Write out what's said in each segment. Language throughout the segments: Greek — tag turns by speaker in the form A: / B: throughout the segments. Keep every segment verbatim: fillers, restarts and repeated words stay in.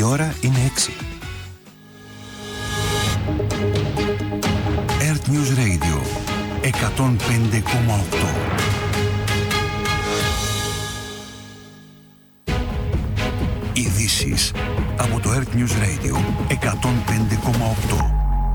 A: Η ώρα είναι έξι. Earth News Radio εκατόν πέντε κόμμα οκτώ. Ειδήσεις από το Earth News Radio εκατόν πέντε κόμμα οκτώ.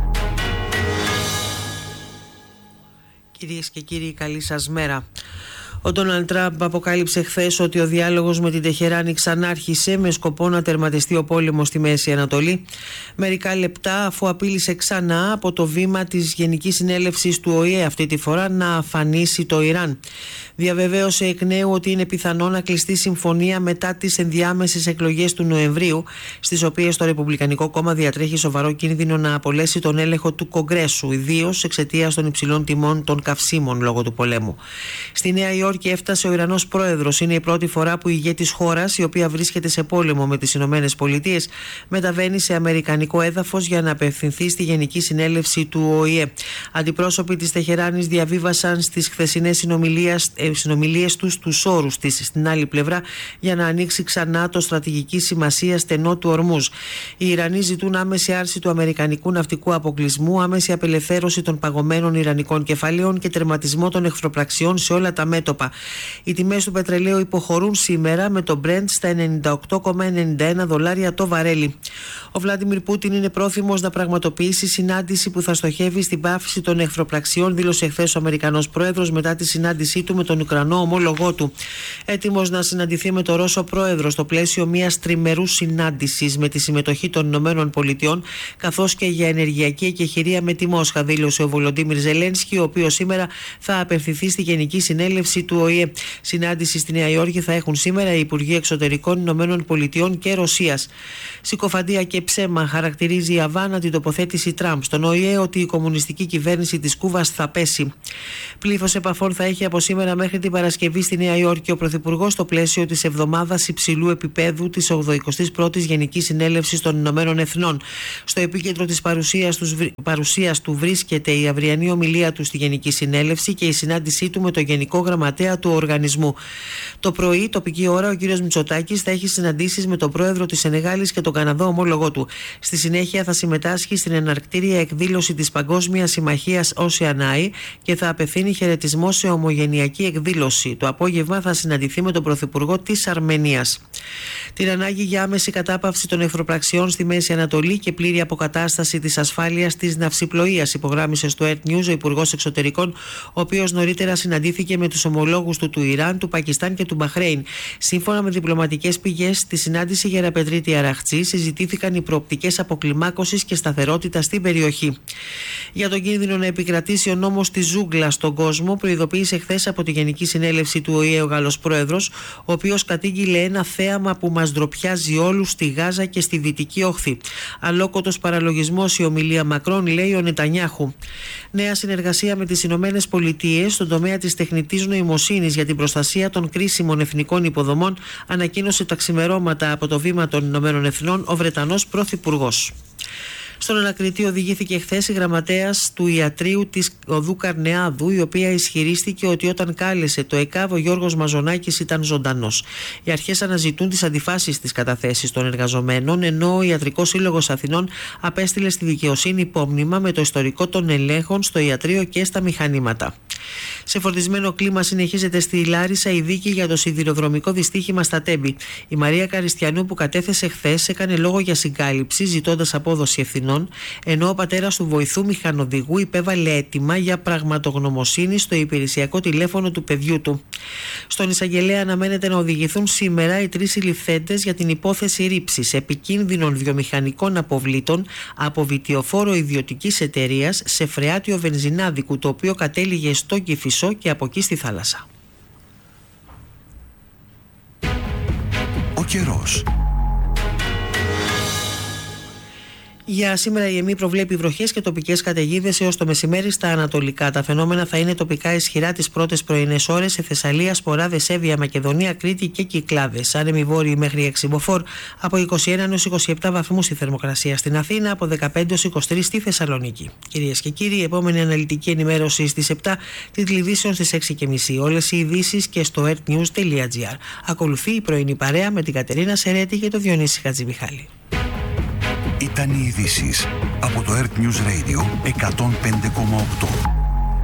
B: Κυρίες και κύριοι, καλή σας μέρα. Ο Ντόναλντ Τραμπ αποκάλυψε χθες ότι ο διάλογος με την Τεχεράνη ξανάρχισε με σκοπό να τερματιστεί ο πόλεμος στη Μέση Ανατολή, μερικά λεπτά αφού απείλησε ξανά από το βήμα της Γενικής Συνέλευσης του Ο Η Ε αυτή τη φορά να αφανίσει το Ιράν. Διαβεβαίωσε εκ νέου ότι είναι πιθανό να κλειστεί συμφωνία μετά τις ενδιάμεσες εκλογές του Νοεμβρίου, στις οποίες το Ρεπουμπλικανικό Κόμμα διατρέχει σοβαρό κίνδυνο να απολέσει τον έλεγχο του Κογκρέσου, ιδίως εξαιτίας των υψηλών τιμών των καυσίμων λόγω του πολέμου. Στη Νέα Υόρκη έφτασε ο Ιρανός πρόεδρος. Είναι η πρώτη φορά που η ηγέτης χώρας, η οποία βρίσκεται σε πόλεμο με τις Ηνωμένες Πολιτείες, μεταβαίνει σε αμερικανικό έδαφος για να απευθυνθεί στη Γενική Συνέλευση του Ο Η Ε. Αντιπρόσωποι της Τεχεράνης διαβίβασαν στις χθεσινές συνομιλίες, ε, συνομιλίες τους τους όρους της στην άλλη πλευρά για να ανοίξει ξανά το στρατηγική σημασία στενό του Ορμούζ. Οι Ιρανοί ζητούν άμεση άρση του αμερικανικού ναυτικού αποκλεισμού, άμεση απελευθέρωση των παγωμένων ιρανικών κεφαλαίων και τερματισμό των εχθροπραξιών σε όλα τα μέτωπα. Οι τιμές του πετρελαίου υποχωρούν σήμερα με το Brent στα ενενήντα οκτώ κόμμα ενενήντα ένα δολάρια το βαρέλι. Ο Βλάντιμιρ Πούτιν είναι πρόθυμος να πραγματοποιήσει συνάντηση που θα στοχεύει στην πάυση των εχθροπραξιών, δήλωσε χθες ο Αμερικανός πρόεδρος μετά τη συνάντησή του με τον Ουκρανό ομόλογό του. Έτοιμος να συναντηθεί με τον Ρώσο πρόεδρο στο πλαίσιο μιας τριμερούς συνάντησης με τη συμμετοχή των Ηνωμένων Πολιτειών, καθώς και για ενεργειακή εκεχηρία με τη Μόσχα, δήλωσε ο Βολοντίμιρ Ζελένσκι, ο οποίος σήμερα θα απευθυνθεί στη Γενική Συνέλευση του Ο Η Ε. Συνάντηση στη Νέα Υόρκη θα έχουν σήμερα οι Υπουργοί Εξωτερικών Ηνωμένων Πολιτειών και Ρωσίας. Συκοφαντία και ψέμα χαρακτηρίζει η Αβάνα την τοποθέτηση Τραμπ στον Ο Η Ε ότι η κομμουνιστική κυβέρνηση της Κούβας θα πέσει. Πλήθος επαφών θα έχει από σήμερα μέχρι την Παρασκευή στη Νέα Υόρκη ο Πρωθυπουργός στο πλαίσιο της εβδομάδας υψηλού επίπεδου της ογδοηκοστής πρώτης Γενικής Συνέλευσης των Ηνωμένων Εθνών. Στο επίκεντρο της παρουσίας, τους, παρουσίας του βρίσκεται η αυριανή ομιλία του στη Γενική Συνέλευση και η συνάντησή του με το Γενικό Γραμματέα του οργανισμού. Το πρωί, τοπική ώρα, ο κ. Μητσοτάκης θα έχει συναντήσεις με τον πρόεδρο της Σενεγάλης και τον Καναδό ομόλογό του. Στη συνέχεια θα συμμετάσχει στην εναρκτήρια εκδήλωση της Παγκόσμιας Συμμαχίας Oceanae και θα απευθύνει χαιρετισμό σε ομογενειακή εκδήλωση. Το απόγευμα θα συναντηθεί με τον Πρωθυπουργό της Αρμενίας. Την ανάγκη για άμεση κατάπαυση των εχθροπραξιών στη Μέση Ανατολή και πλήρη αποκατάσταση της ασφάλειας της ναυσιπλοείας υπογράμμισε στο Earth News ο Υπουργός Εξωτερικών, ο οποίος νωρίτερα συναντήθηκε με τους ομολόγους του του Ιράν, του Πακιστάν και του Μπαχρέιν. Σύμφωνα με διπλωματικές πηγές, στη συνάντηση Γεραπετρίτη Αραχτζή συζητήθηκαν οι προοπτικές αποκλιμάκωσης και σταθερότητα στην περιοχή. Για τον κίνδυνο να επικρατήσει ο νόμος της ζούγκλας στον κόσμο, προειδοποίησε χθες από τη Γενική Συνέλευση του Ο Η Ε ο Γάλλος πρόεδρος, ο οποίος κατήγγειλε ένα θέαμα που μας ντροπιάζει όλους στη Γάζα και στη Δυτική Όχθη. Αλόκοτος παραλογισμός η ομιλία Μακρόν, λέει ο Νετανιάχου. Νέα συνεργασία με τις Ηνωμένες Πολιτείες στον τομέα της τεχνητής νοημοσύνης για την προστασία των κρίσιμων εθνικών υποδομών, ανακοίνωσε τα ξημερώματα από το βήμα των Ηνωμένων Εθνών ο Βρετανός Πρωθυπουργός. Στον ανακριτή οδηγήθηκε χθες η γραμματέας του ιατρείου της οδού Καρνεάδου, η οποία ισχυρίστηκε ότι όταν κάλεσε το ΕΚΑΒ ο Γιώργος Μαζονάκης ήταν ζωντανός. Οι αρχές αναζητούν τις αντιφάσεις της καταθέσης των εργαζομένων, ενώ ο Ιατρικός Σύλλογος Αθηνών απέστειλε στη δικαιοσύνη υπόμνημα με το ιστορικό των ελέγχων στο ιατρείο και στα μηχανήματα. Σε φορτισμένο κλίμα συνεχίζεται στη Λάρισα η δίκη για το σιδηροδρομικό δυστύχημα στα Τέμπη. Η Μαρία Καριστιανού, που κατέθεσε χθες, έκανε λόγο για συγκάλυψη ζητώντας απόδοση ευθυνών, ενώ ο πατέρας του βοηθού μηχανοδηγού υπέβαλε αίτημα για πραγματογνωμοσύνη στο υπηρεσιακό τηλέφωνο του παιδιού του. Στον εισαγγελέα αναμένεται να οδηγηθούν σήμερα οι τρεις συλληφθέντες για την υπόθεση ρήψης επικίνδυνων βιομηχανικών αποβλήτων από βιτιοφόρο ιδιωτικής εταιρείας σε φρεάτιο βενζινάδικου, το οποίο κατέληγε στο Κηφισό και από εκεί στη θάλασσα.
A: Ο καιρός.
B: Για σήμερα η ΕΜΗ προβλέπει βροχές και τοπικές καταιγίδες έως το μεσημέρι στα ανατολικά. Τα φαινόμενα θα είναι τοπικά ισχυρά τις πρώτες πρωινές ώρες σε Θεσσαλία, Σποράδες, Εύβοια, Μακεδονία, Κρήτη και Κυκλάδες. Άνεμοι βόρειοι μέχρι έξι μποφόρ, από είκοσι ένα έως είκοσι επτά βαθμούς η θερμοκρασία στην Αθήνα, από δεκαπέντε έως είκοσι τρεις στη Θεσσαλονίκη. Κυρίες και κύριοι, η επόμενη αναλυτική ενημέρωση στις επτά, τίτλοι ειδήσεων στις έξι και μισή. Όλες οι ειδήσεις και στο earthnews τελεία gr. Ακολουθεί η πρωινή παρέα με την Κατερίνα Σερέτη και τον Διονύση Χατζημιχάλη.
A: Ήταν οι ειδήσεις από το Earth News Radio εκατόν πέντε κόμμα οκτώ.